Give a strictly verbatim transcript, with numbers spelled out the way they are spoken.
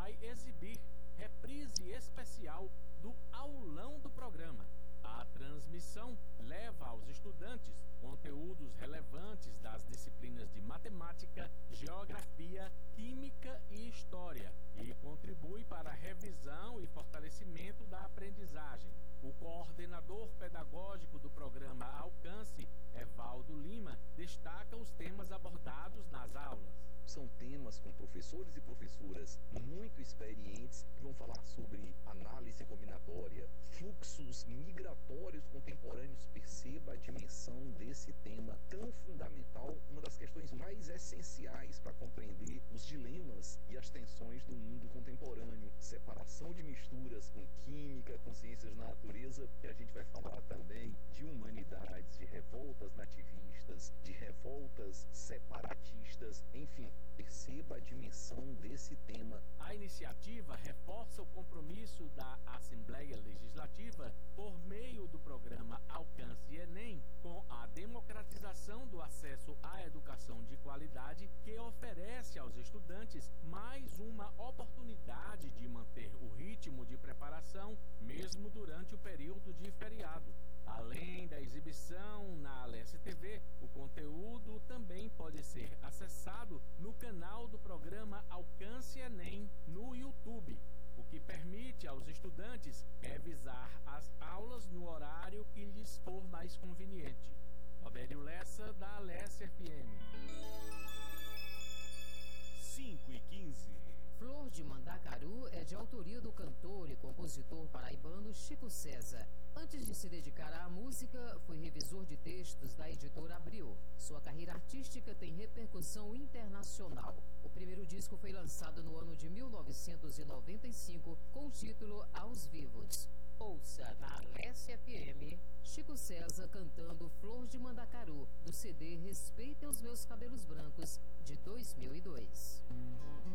vai exibir reprise especial do aulão do programa. A transmissão leva aos estudantes conteúdos relevantes das disciplinas de matemática, geografia, química e história e contribui para a revisão e fortalecimento da aprendizagem. O coordenador pedagógico do programa Alcance, Evaldo Lima, destaca os temas abordados nas aulas. São temas com professores e professoras muito experientes que vão falar sobre análise combinatória, fluxos migratórios contemporâneos. Perceba a dimensão desse tema tão fundamental, uma das questões mais essenciais para compreender os dilemas e as tensões do mundo contemporâneo. Separação de misturas com química, com ciências da natureza, que a gente vai falar também de humanidades, de revoltas nativistas, de revoltas separatistas, enfim. Perceba a dimensão desse tema. A iniciativa reforça o compromisso da Assembleia Legislativa por meio do programa Alcance Enem com a democratização do acesso à educação de qualidade, que oferece aos estudantes mais uma oportunidade de manter o ritmo de preparação, mesmo durante o período de feriado. Além da exibição na Alesse T V, o conteúdo também pode ser acessado no canal do programa Alcance Enem no YouTube, o que permite aos estudantes revisar as aulas no horário que lhes for mais conveniente. Robério Lessa, da Alesse F M. cinco e quinze. Flor de Mandacaru é de autoria do cantor e compositor paraibano Chico César. Antes de se dedicar à música, foi revisor de textos da editora Abril. Sua carreira artística tem repercussão internacional. O primeiro disco foi lançado no ano de mil novecentos e noventa e cinco com o título Aos Vivos. Ouça na Alesse F M Chico César cantando Flor de Mandacaru, do C D Respeita os Meus Cabelos Brancos, de dois mil e dois.